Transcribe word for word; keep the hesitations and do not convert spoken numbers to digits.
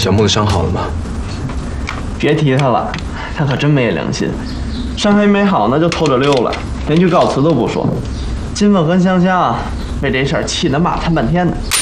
小木的伤好了吗？ 别提他了，他可真没良心，伤还没好呢就偷着溜了，连句告辞都不说。金凤跟香香为这事儿气得骂他半天呢。